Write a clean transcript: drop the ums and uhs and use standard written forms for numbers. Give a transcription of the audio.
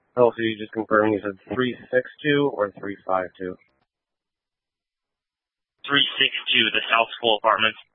Oh, so you just confirming you said 362 or 352? 362, the South School Apartments.